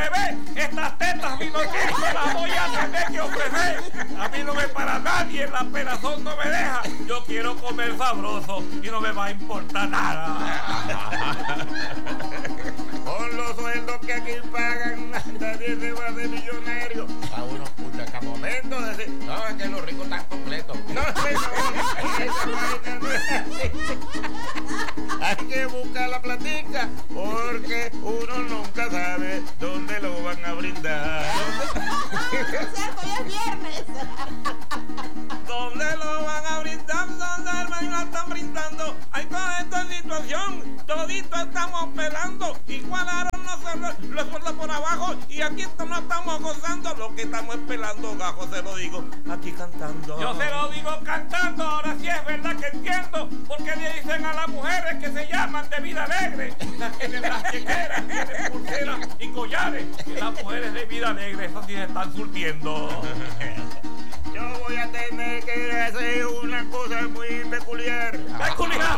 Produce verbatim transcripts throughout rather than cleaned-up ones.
bebé, estas tetas vino que se las voy a tener que ofrecer. A mí no me para nadie, la pelazón no me deja. Yo quiero comer sabroso y no me va a importar nada. Con los sueldos que aquí pagan, nadie se va de millonario. A uno escucha cada momento decir, no, es que los ricos están completos. No, no, no, esa vaina no es así. Hay que buscar la platica, porque uno nunca sabe dónde lo van a brindar. Cierto, ya es viernes. ¿Dónde lo van a brindar? ¿Dónde hermano lo están brindando? Hay toda esta situación, todito estamos pelando. Igual ahora no se lo suelta por abajo y aquí no estamos gozando. Lo que estamos pelando, gajo, se lo digo aquí cantando. Yo se lo digo cantando, ahora sí es verdad que entiendo. Porque le dicen a las mujeres que se llaman de vida alegre. Las que tienen las chequeras, tienen pulseras y collares. Y las mujeres de vida alegre, esas sí se están surtiendo. Yo voy a tener que hacer una cosa muy peculiar. ¡Peculiar!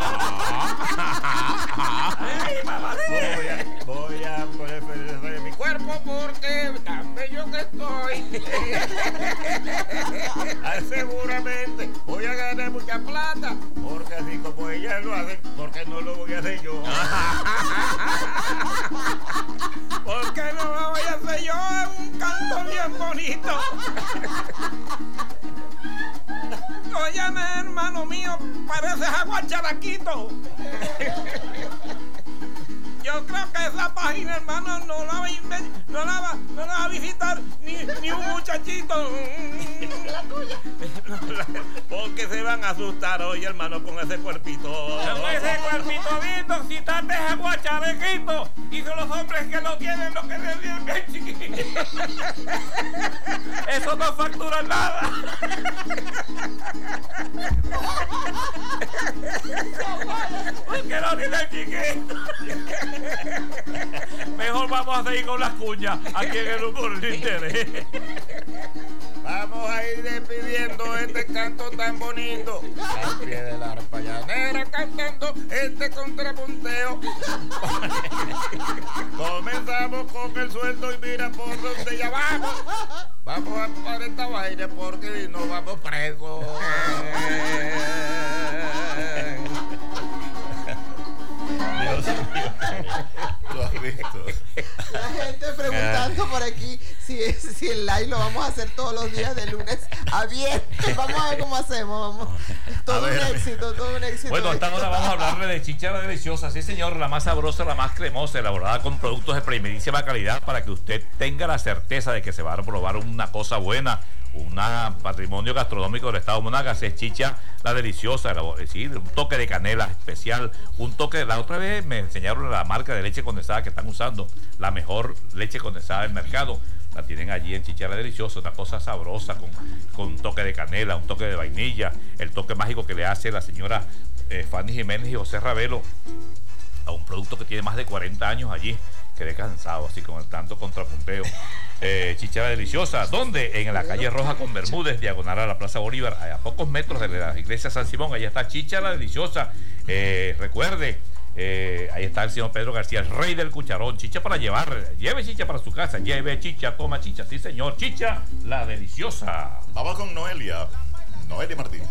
¡Ay, mamá! Voy a, voy a preferir mi cuerpo porque tan bello que estoy. Ah, seguramente voy a ganar mucha plata porque así como ella lo hace, porque no lo voy a hacer yo. Porque no lo voy a hacer yo, es un canto bien bonito. Óyeme, hermano mío, pareces aguacharaquito. Yo creo que esa página, hermano, no la va a, inven- no la va, no la va a visitar ni, ni un muchachito. La tuya. Porque se van a asustar hoy, hermano, con ese cuerpito. Con ese cuerpito lindo, si estás de aguacharaquito. Y son los hombres que lo tienen, los que se tienen bien chiquitos. Eso no factura nada. Porque no tienen chiquito. Mejor vamos a seguir con las cuñas aquí en el humor de interés. Vamos a ir despidiendo este canto tan bonito. Al pie de la arpa llanera cantando este contrapunteo. Comenzamos con el sueldo y mira por donde ya vamos. Vamos a parar esta vaina porque nos vamos presos. Dios mío. Lo has visto. La gente preguntando por aquí si, si el live lo vamos a hacer todos los días de lunes a viernes. Vamos a ver cómo hacemos. Vamos. Todo ver, un a ver. éxito, todo un éxito. Bueno, esta hora vamos a hablarle de chíchara deliciosa. Sí, señor, la más sabrosa, la más cremosa, elaborada con productos de primerísima calidad para que usted tenga la certeza de que se va a probar una cosa buena. Un patrimonio gastronómico del estado de Monagas. Es chicha la deliciosa, es decir, un toque de canela especial, un toque de... La otra vez me enseñaron la marca de leche condensada que están usando, la mejor leche condensada del mercado. La tienen allí en Chichara Deliciosa, una cosa sabrosa con, con un toque de canela, un toque de vainilla, el toque mágico que le hace la señora eh, Fanny Jiménez y José Ravelo a un producto que tiene más de cuarenta años allí. Quedé cansado así con el tanto contrapunteo. Eh, Chichara Deliciosa, ¿dónde? En la calle Roja con Bermúdez, diagonal a la Plaza Bolívar, a pocos metros de la iglesia San Simón. Allá está Chichara Deliciosa. Eh, recuerde, eh, ahí está el señor Pedro García, el rey del cucharón. Chicha para llevar, lleve chicha para su casa, lleve chicha, toma chicha, sí señor, Chicha la Deliciosa. Vamos con Noelia, Noelia Martínez.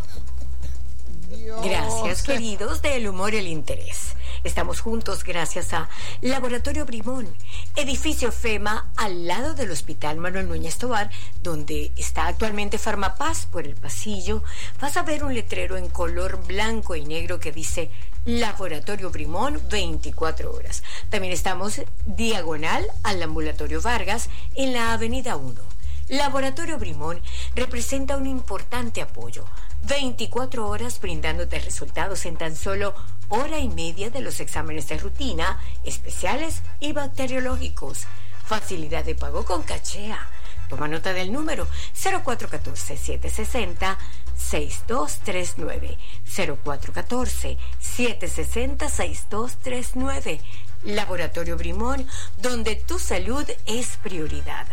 Dios. Gracias, queridos del humor y el interés. Estamos juntos gracias a Laboratorio Brimón, edificio FEMA al lado del Hospital Manuel Núñez Tovar, donde está actualmente Farmapaz. Por el pasillo vas a ver un letrero en color blanco y negro que dice Laboratorio Brimón veinticuatro horas. También estamos diagonal al Ambulatorio Vargas en la Avenida uno. Laboratorio Brimón representa un importante apoyo. veinticuatro horas brindándote resultados en tan solo hora y media de los exámenes de rutina, especiales y bacteriológicos. Facilidad de pago con cachea. Toma nota del número cero cuatro uno cuatro, siete seis cero, seis dos tres nueve. cero cuatro uno cuatro, siete seis cero, seis dos tres nueve. Laboratorio Brimón, donde tu salud es prioridad.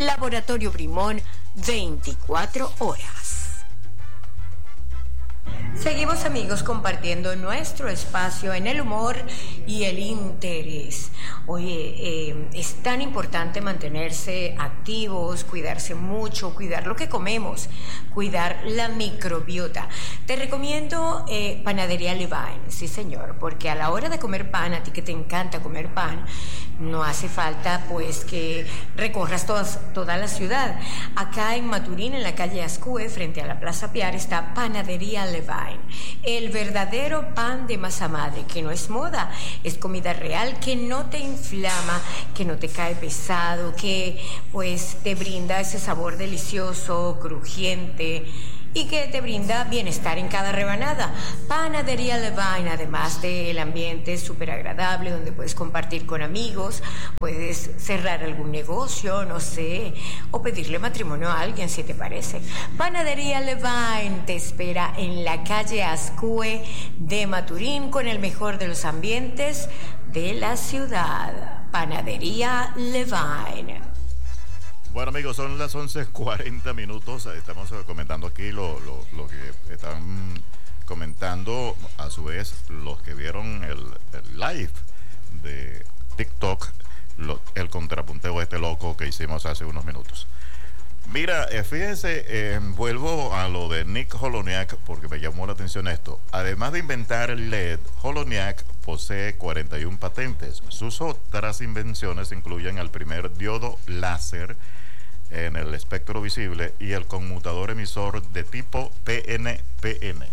Laboratorio Brimón, veinticuatro horas. Seguimos amigos compartiendo nuestro espacio en el humor y el interés. Oye, eh, es tan importante mantenerse activos, cuidarse mucho, cuidar lo que comemos, cuidar la microbiota. Te recomiendo eh, Panadería Levine, sí señor, porque a la hora de comer pan, a ti que te encanta comer pan, no hace falta pues que recorras todas, toda la ciudad. Acá en Maturín, en la calle Ascue, frente a la Plaza Piar, está Panadería Levine. El verdadero pan de masa madre, que no es moda, es comida real, que no te inflama, que no te cae pesado, que pues te brinda ese sabor delicioso, crujiente y que te brinda bienestar en cada rebanada. Panadería Levine, además del ambiente súper agradable donde puedes compartir con amigos, puedes cerrar algún negocio, no sé, o pedirle matrimonio a alguien si te parece. Panadería Levine te espera en la calle Ascue de Maturín con el mejor de los ambientes de la ciudad. Panadería Levine. Bueno amigos, son las once cuarenta minutos, estamos comentando aquí lo, lo, lo que están comentando a su vez los que vieron el, el live de TikTok, lo, el contrapunteo este loco que hicimos hace unos minutos. Mira, eh, fíjense, eh, vuelvo a lo de Nick Holoniak porque me llamó la atención esto. Además de inventar el L E D, Holoniak posee cuarenta y una patentes. Sus otras invenciones incluyen el primer diodo láser en el espectro visible y el conmutador emisor de tipo P N P N.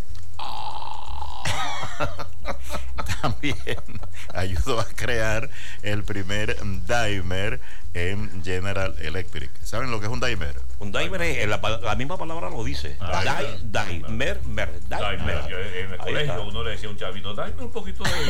También ayudó a crear el primer dimer en General Electric. ¿Saben lo que es un dimer? Un dimer es la, la misma palabra lo dice. Ah, Di, dimer, mer, dimer. Dimer. Yo, en el colegio uno le decía a un chavito, dame un poquito de...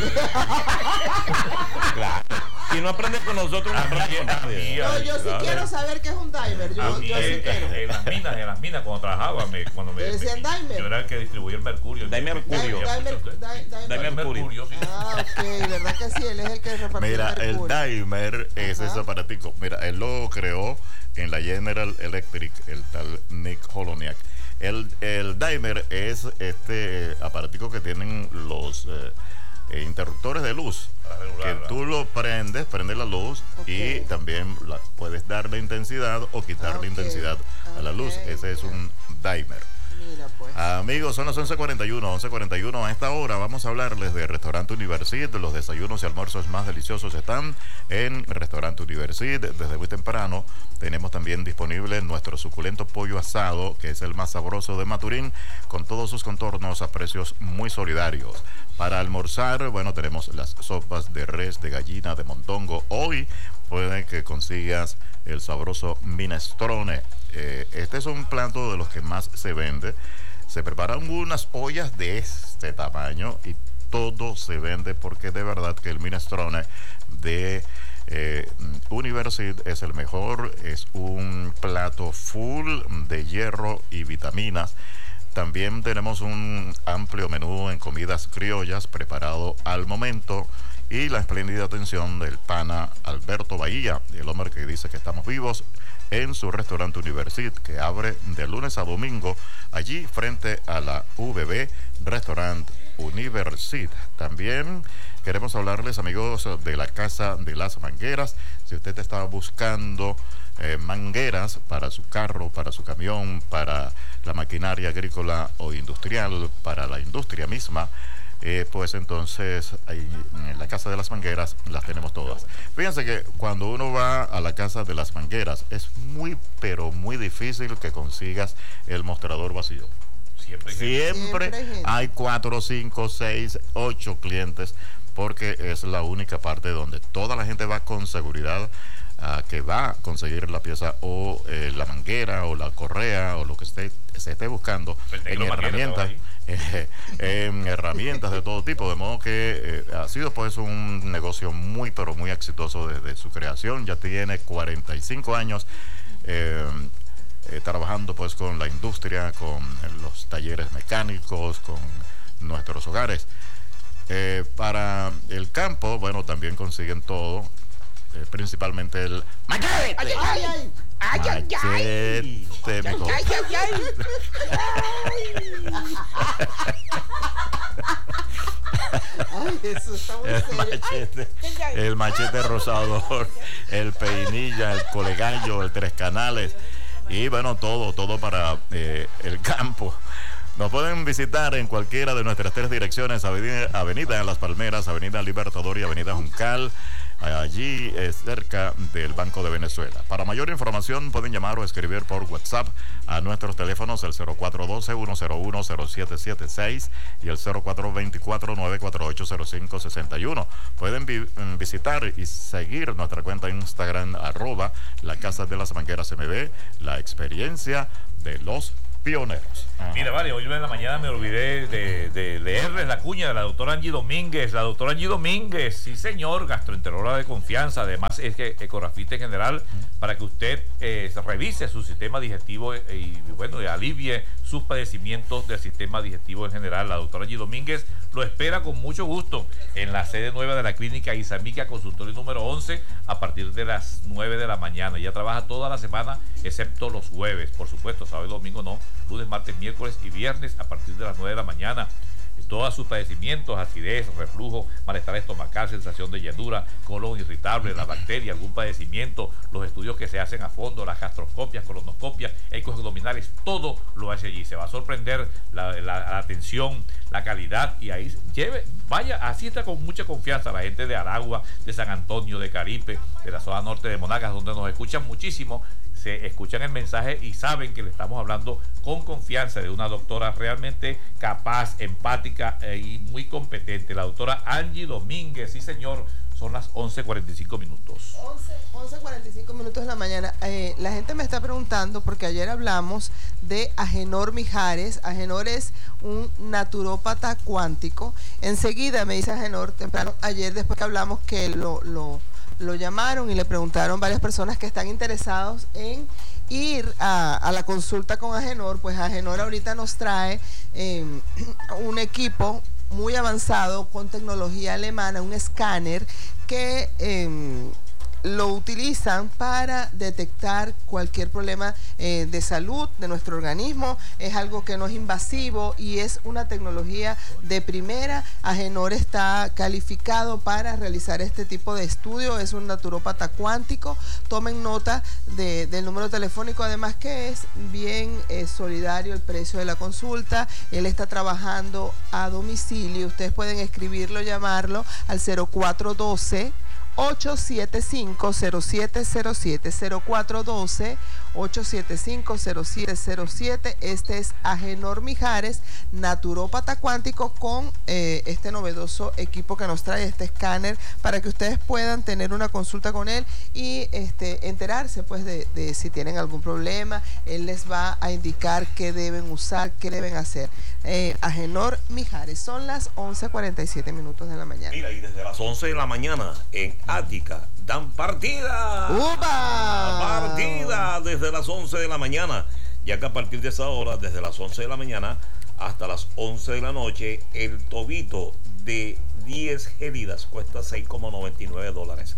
Claro. Si no aprendes con nosotros, no aprendes con nadie. No, yo sí quiero saber qué es un dimer. Yo, mí, yo sí eh, quiero. En las minas, en las minas cuando trabajaba, me, cuando me, ¿Le decían me- dimer? yo era el que distribuía el mercurio. Dimer Me- me- mercurio. me- Dimer, mucho- di- dimer. Dimer mercurio. sí. Ah, ok, ¿verdad que sí? Él es el que repartió Mira, el mercurio. dimer es Ajá. ese aparatico. Mira, él lo creó en la General Electric, el tal Nick Holoniak. El, el dimer es este aparatico que tienen los eh, eh, interruptores de luz. Para regular, Que ¿verdad? tú lo prendes, prendes la luz Ok. y también la, puedes darle intensidad o quitarle Ok. intensidad a la luz. Ok, Ese es un dimer. Mira, pues. Amigos, son las once cuarenta y uno, once cuarenta y uno. A esta hora vamos a hablarles de Restaurante Universit. Los desayunos y almuerzos más deliciosos están en Restaurante Universit. Desde muy temprano tenemos también disponible nuestro suculento pollo asado, que es el más sabroso de Maturín, con todos sus contornos a precios muy solidarios. Para almorzar, bueno, tenemos las sopas de res, de gallina, de mondongo. Hoy puede que consigas el sabroso minestrone. Eh, este es un plato de los que más se vende. Se preparan unas ollas de este tamaño y todo se vende porque de verdad que el minestrone de eh, Universit es el mejor. Es un plato full de hierro y vitaminas. También tenemos un amplio menú en comidas criollas preparado al momento y la espléndida atención del pana Alberto Bahía, el hombre que dice que estamos vivos, en su restaurante Universit, que abre de lunes a domingo allí frente a la V B Restaurant Universit. También queremos hablarles, amigos, de la Casa de las Mangueras. Si usted está buscando eh, mangueras para su carro, para su camión, para la maquinaria agrícola o industrial, para la industria misma, Eh, pues entonces ahí, en la Casa de las Mangueras las tenemos todas. Fíjense que cuando uno va a la Casa de las Mangueras es muy pero muy difícil que consigas el mostrador vacío. Siempre, Siempre, Siempre hay gente. hay cuatro, cinco, seis, ocho clientes porque es la única parte donde toda la gente va con seguridad a que va a conseguir la pieza o eh, la manguera o la correa o lo que esté, se esté buscando El en negro Manguera herramientas. estaba Eh, en herramientas de todo tipo, de modo que eh, ha sido pues un negocio muy pero muy exitoso desde su creación. Ya tiene cuarenta y cinco años eh, eh, trabajando pues con la industria, con los talleres mecánicos, con nuestros hogares. Eh, para el campo, bueno, también consiguen todo, eh, principalmente el machete. ¡Ay, ay! Machete. sistémico. Ay, ay, ay, Ay, eso está muy El serio. machete, el machete rosador, el peinilla, el colegallo, el tres canales y bueno, todo, todo para eh, el campo. Nos pueden visitar en cualquiera de nuestras tres direcciones: Avenida, Avenida Las Palmeras, Avenida Libertador y Avenida Juncal. Allí es cerca del Banco de Venezuela. Para mayor información pueden llamar o escribir por WhatsApp a nuestros teléfonos el cero cuatro uno dos, uno cero uno, cero siete siete seis y el cero cuatro dos cuatro, nueve cuatro ocho, cero cinco seis uno. Pueden vi visitar y seguir nuestra cuenta Instagram arroba la Casa de las Mangueras M B, la experiencia de los pioneros. Ajá. Mira, vale, hoy en la mañana me olvidé de, de leerles la cuña de la doctora Angie Domínguez. La doctora Angie Domínguez, sí señor, gastroenteróloga de confianza, además es que ecografista en general, para que usted eh, revise su sistema digestivo y, y bueno, y alivie sus padecimientos del sistema digestivo en general. La doctora Angie Domínguez lo espera con mucho gusto en la sede nueva de la clínica Isamica, consultorio número once, a partir de las nueve de la mañana. Ella trabaja toda la semana, excepto los jueves, por supuesto, sábado y domingo no, lunes, martes, miércoles y viernes a partir de las nueve de la mañana. Todos sus padecimientos, acidez, reflujo, malestar estomacal, sensación de llenura, colon irritable, la bacteria, algún padecimiento, los estudios que se hacen a fondo, las gastroscopias, colonoscopias, ecos abdominales, todo lo hace allí. Se va a sorprender la, la, la atención, la calidad, y ahí lleve, vaya, asista con mucha confianza a la gente de Aragua, de San Antonio, de Caripe, de la zona norte de Monagas, donde nos escuchan muchísimo. Se escuchan el mensaje y saben que le estamos hablando con confianza de una doctora realmente capaz, empática eh, y muy competente, la doctora Angie Domínguez. Sí señor, son las once cuarenta y cinco minutos. once cuarenta y cinco minutos de la mañana. Eh, la gente me está preguntando, porque ayer hablamos de Agenor Mijares. Agenor es un naturópata cuántico. Enseguida me dice Agenor, temprano, ayer después que hablamos, que lo... lo lo llamaron y le preguntaron varias personas que están interesados en ir a, a la consulta con Agenor. Pues Agenor ahorita nos trae eh, un equipo muy avanzado con tecnología alemana, un escáner que eh, lo utilizan para detectar cualquier problema eh, de salud de nuestro organismo. Es algo que no es invasivo y es una tecnología de primera. Agenor está calificado para realizar este tipo de estudio, es un naturópata cuántico. Tomen nota de, del número telefónico, además que es bien eh, solidario el precio de la consulta. Él está trabajando a domicilio, ustedes pueden escribirlo, llamarlo al cero cuatro uno dos, ocho siete cinco, cero siete cero siete, cero cuatro uno dos, ocho siete cinco, cero siete cero siete. Este es Agenor Mijares, naturópata cuántico, con eh, este novedoso equipo que nos trae, este escáner, para que ustedes puedan tener una consulta con él y este, enterarse pues de, de si tienen algún problema. Él les va a indicar qué deben usar, qué deben hacer. Eh, Agenor Mijares. Son las once cuarenta y siete minutos de la mañana. Mira, y desde las once de la mañana en Ática dan partida. ¡Upa! Partida desde las once de la mañana, ya que a partir de esa hora, desde las once de la mañana hasta las once de la noche, el tobito de diez gélidas cuesta seis coma noventa y nueve dólares.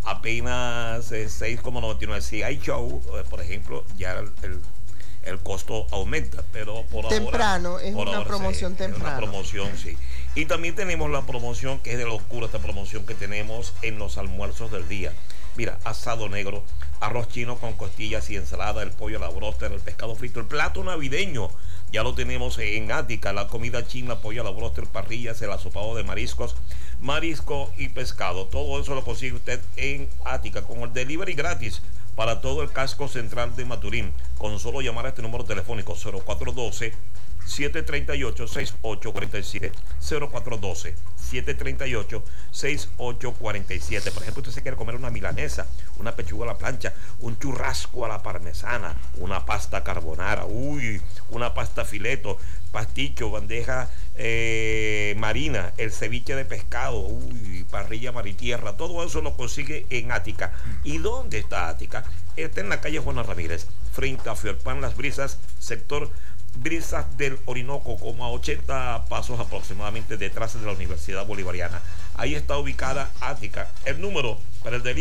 Apenas eh, seis coma noventa y nueve. Si hay show, eh, por ejemplo, ya el, el el costo aumenta, pero por temprano, ahora, es por una ahora promoción sí, temprano. Es una promoción, sí. Y también tenemos la promoción que es de locura, esta promoción que tenemos en los almuerzos del día. Mira, asado negro, arroz chino con costillas y ensalada, el pollo a la bróster, el pescado frito, el plato navideño. Ya lo tenemos en Ática, la comida china, pollo a la bróster, parrillas, el asopado de mariscos, marisco y pescado. Todo eso lo consigue usted en Ática con el delivery gratis para todo el casco central de Maturín, con solo llamar a este número telefónico cero cuatro uno dos, siete tres ocho, seis ocho cuatro siete, cero cuatro uno dos, siete tres ocho, seis ocho cuatro siete. Por ejemplo, usted se quiere comer una milanesa, una pechuga a la plancha, un churrasco a la parmesana, una pasta carbonara, uy, una pasta fileto, pasticho, bandeja eh, marina, el ceviche de pescado, uy, parrilla maritierra, todo eso lo consigue en Ática. ¿Y dónde está Ática? Está en la calle Juana Ramírez, frente a Fiorpan Las Brisas, sector Brisas del Orinoco, como a ochenta pasos aproximadamente detrás de la Universidad Bolivariana. Ahí está ubicada Ática. El número para el delivery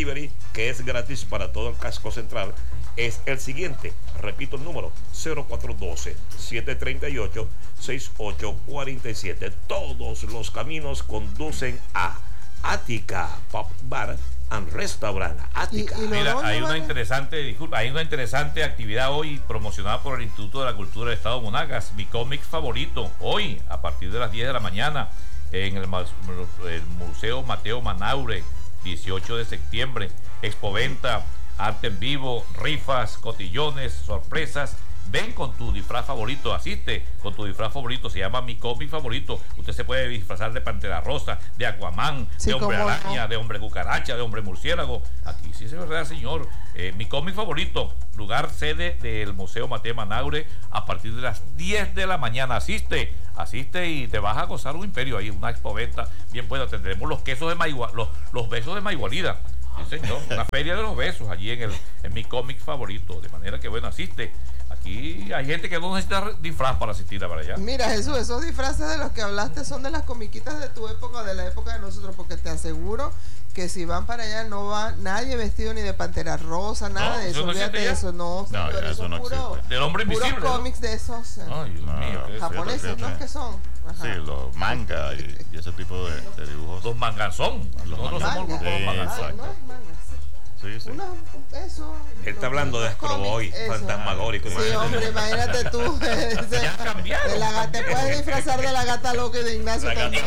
que es gratis para todo el casco central, es el siguiente. Repito el número: cero cuatro uno dos, siete tres ocho, seis ocho cuatro siete. Todos los caminos conducen a Ática Pop Bar and Restaurant. Ática. Y- y lo- Mira, ¿dónde hay van? una interesante, disculpa, hay una interesante actividad hoy promocionada por el Instituto de la Cultura del Estado de Monagas, mi cómic favorito, hoy a partir de las diez de la mañana en el, ma- el Museo Mateo Manaure, dieciocho de septiembre, expoventa, arte en vivo, rifas, cotillones, sorpresas. Ven con tu disfraz favorito, asiste con tu disfraz favorito, se llama Mi Cómic Favorito. Usted se puede disfrazar de Pantera Rosa, de Aquaman, Sí, de Hombre cómo no. Araña, de Hombre Cucaracha, de Hombre Murciélago. Aquí sí es verdad, señor. Eh, Mi Cómic Favorito, lugar sede del Museo Mateo Manaure, a partir de las diez de la mañana. Asiste, asiste y te vas a gozar un imperio ahí, una expoventa bien buena. Tendremos los quesos de Maigua, los, los besos de Maigualida. Sí, señor, una feria de los besos allí en, el, en Mi Cómic Favorito. De manera que, bueno, asiste. Aquí hay gente que no necesita disfraz para asistir para allá. Mira, Jesús, esos disfraces de los que hablaste son de las comiquitas de tu época, de la época de nosotros, porque te aseguro que si van para allá no va nadie vestido ni de Pantera Rosa, nada No, de eso eso. no Olvídate existe de ya. eso, no, No, señor, ya eso eso no es puro, existe. Del hombre puros invisible, ¿no? cómics de esos eh, Ay, Dios No, mío. qué- japoneses, fíjate, ¿no? fíjate. Que son. Ajá. Sí, los manga y, y ese tipo de, de dibujos. Los manganzón. Los Nosotros somos mangas. el grupo de los Sí, manganzón. Ah, no es manga, sí. Sí, sí. Uno, eso. Él está hablando de los Astro Boy, cómics, eso. fantasmagórico. Sí, imagínate. hombre, imagínate tú. ese- Ya cambiaron, de la gata, te puedes disfrazar de la gata loca y de Ignacio La también.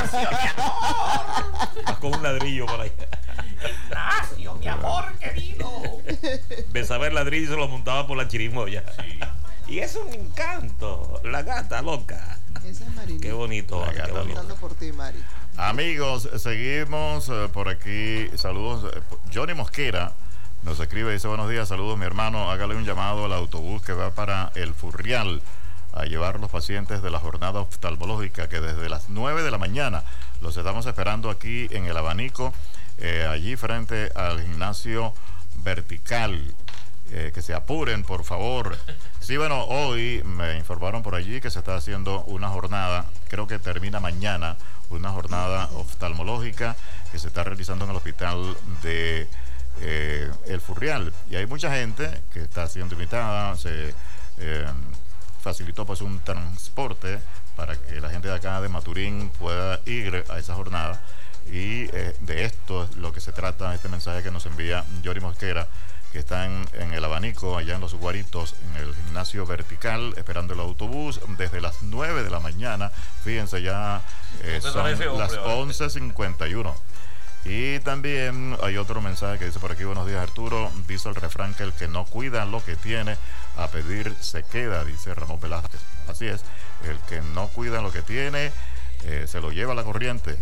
Vas con un ladrillo por ahí. Ignacio, mi amor querido. Besaba el ladrillo y se lo montaba por la chirimoya. Y es un encanto. La gata loca. Esa es Marilyn. Qué bonito, La Mari, qué gata bonito. Preguntando por ti, Mari. Amigos, seguimos eh, por aquí. Saludos. eh, Johnny Mosquera nos escribe, dice: buenos días, saludos mi hermano. Hágale un llamado al autobús que va para el Furrial a llevar los pacientes de la jornada oftalmológica, que desde las nueve de la mañana los estamos esperando aquí en el Abanico, eh, allí frente al gimnasio Vertical. Eh, que se apuren, por favor. Sí, bueno, hoy me informaron por allí que se está haciendo una jornada, creo que termina mañana, una jornada oftalmológica que se está realizando en el hospital de eh, El Furrial. Y hay mucha gente que está siendo invitada, se eh, facilitó pues un transporte para que la gente de acá de Maturín pueda ir a esa jornada. Y eh, de esto es lo que se trata, este mensaje que nos envía Johnny Mosquera, que están en el Abanico, allá en Los Guaritos, en el gimnasio Vertical, esperando el autobús desde las nueve de la mañana. Fíjense, ya eh, ¿Dónde son sale ese hombre las ahora? once cincuenta y uno. Y también hay otro mensaje que dice por aquí: buenos días, Arturo. Dice el refrán que el que no cuida lo que tiene, a pedir se queda, dice Ramón Velázquez. Así es, el que no cuida lo que tiene, eh, se lo lleva a la corriente.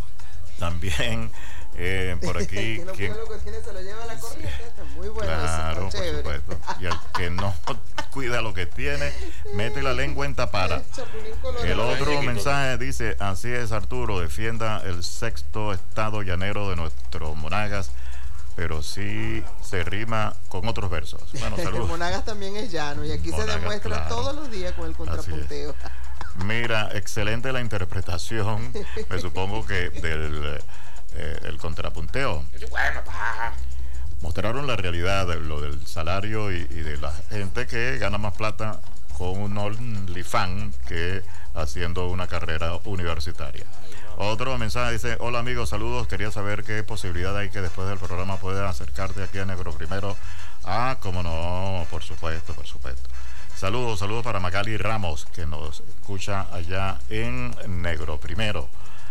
También eh, por aquí El que no quien- cuida lo que tiene se lo lleva a la corriente. Está muy bueno eso, claro, está por chévere. supuesto. Y el que no cuida lo que tiene, mete la lengua en tapara. Chapulín colorado. El otro Chiquito. mensaje dice: así es, Arturo, defienda el sexto estado llanero de nuestro Monagas, pero sí se rima con otros versos. Bueno, El saludos. Monagas también es llano y aquí Monagas, se demuestra claro. todos los días con el contrapunteo. Mira, excelente la interpretación, me supongo que del eh, el contrapunteo. Bueno, pa. Mostraron la realidad de lo del salario y, y de la gente que gana más plata con un OnlyFans que haciendo una carrera universitaria. Otro mensaje dice: hola amigos, saludos, quería saber qué posibilidad hay que después del programa puedas acercarte aquí a Negro Primero. Ah, cómo no, por supuesto, por supuesto. Saludos, saludos para Magali Ramos, que nos escucha allá en Negro Primero.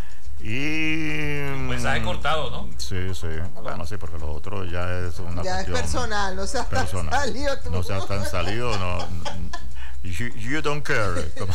Y... Un mensaje cortado, ¿no? Sí, sí. Bueno, sí, porque lo otro ya es una Ya es cuestión personal, no seas tan personal. salido tú. No seas tan salido, no. You, you don't care. Como-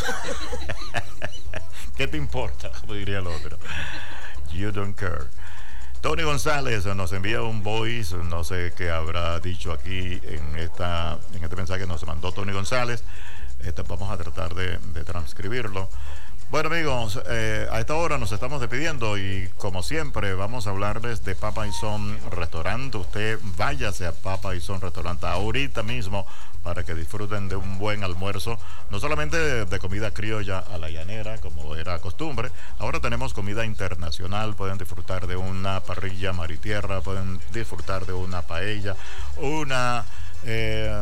¿Qué te importa? Como diría el otro. You don't care. Tony González nos envía un voice, no sé qué habrá dicho aquí en esta en este mensaje que nos mandó Tony González. Este, vamos a tratar de, de transcribirlo. Bueno amigos, eh, a esta hora nos estamos despidiendo y como siempre vamos a hablarles de Papa y Son Restaurante. Usted váyase a Papa y Son Restaurante ahorita mismo para que disfruten de un buen almuerzo, no solamente de, de comida criolla a la llanera como era costumbre, ahora tenemos comida internacional, pueden disfrutar de una parrilla mar y tierra, pueden disfrutar de una paella, una, eh,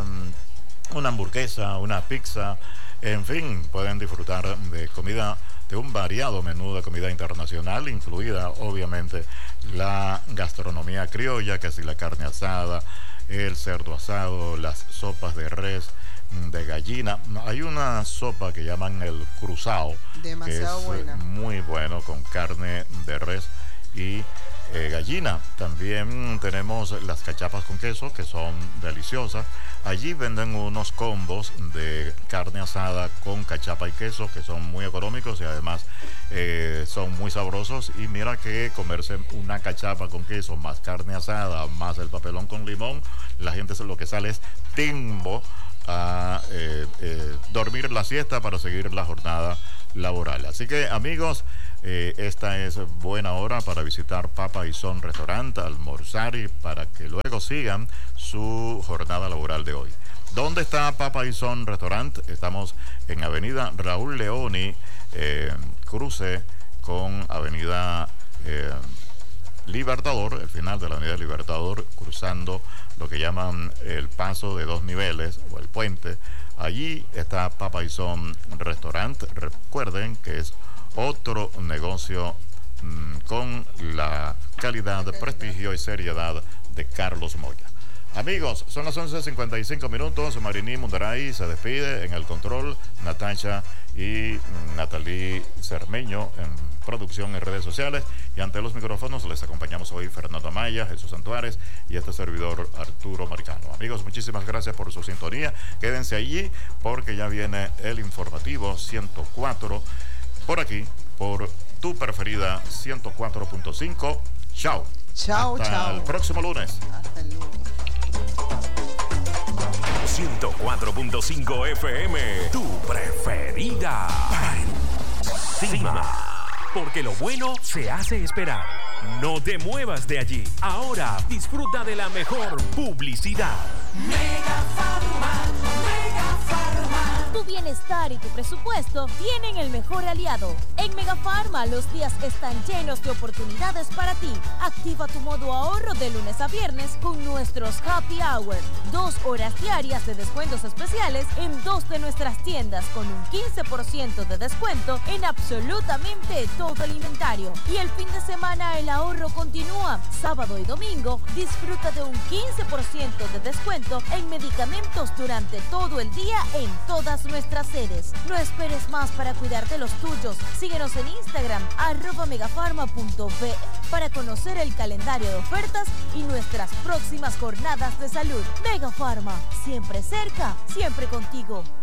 una hamburguesa, una pizza. En fin, pueden disfrutar de comida, de un variado menú de comida internacional, incluida obviamente la gastronomía criolla, que es la carne asada, el cerdo asado, las sopas de res, de gallina. Hay una sopa que llaman el cruzado, demasiado que es buena, muy bueno, con carne de res y eh, gallina. También tenemos las cachapas con queso, que son deliciosas. Allí venden unos combos de carne asada con cachapa y queso que son muy económicos y además eh, son muy sabrosos. Y mira que comerse una cachapa con queso más carne asada más el papelón con limón, la gente lo que sale es timbo a eh, eh, dormir la siesta para seguir la jornada laboral. Así que amigos, eh, esta es buena hora para visitar Papa y Son Restaurante, almorzar y para que luego sigan su jornada laboral de hoy. ¿Dónde está Papa y Son Restaurante? Estamos en Avenida Raúl Leoni, eh, cruce con Avenida eh, Libertador, el final de la Avenida Libertador, cruzando lo que llaman el paso de dos niveles o el puente. Allí está Papa y Son Restaurante. Recuerden que es otro negocio mmm, con la calidad, prestigio y seriedad de Carlos Moya. Amigos, son las once cincuenta y cinco minutos. Mariní Mundaray se despide en el control. Natacha y Natalie Cermeño en producción en redes sociales. Y ante los micrófonos les acompañamos hoy Fernando Amaya, Jesús Santuárez y este servidor Arturo Marcano. Amigos, muchísimas gracias por su sintonía. Quédense allí porque ya viene el informativo ciento cuatro por aquí, por tu preferida ciento cuatro punto cinco. Chao. Chao, Hasta chao. el próximo lunes. Hasta el lunes. ciento cuatro punto cinco F M, tu preferida. Encima. Porque lo bueno se hace esperar. No te muevas de allí. Ahora disfruta de la mejor publicidad. Mega Pharma, Mega Pharma. Tu bienestar y tu presupuesto tienen el mejor aliado. En Mega Pharma los días están llenos de oportunidades para ti. Activa tu modo ahorro de lunes a viernes con nuestros Happy Hour. Dos horas diarias de descuentos especiales en dos de nuestras tiendas con un quince por ciento de descuento en absolutamente todo el inventario. Y el fin de semana el ahorro continúa. Sábado y domingo disfruta de un quince por ciento de descuento en medicamentos durante todo el día en todas nuestras sedes. No esperes más para cuidar de los tuyos. Síguenos en Instagram, arroba megafarma punto be, para conocer el calendario de ofertas y nuestras próximas jornadas de salud. Mega Pharma, siempre cerca, siempre contigo.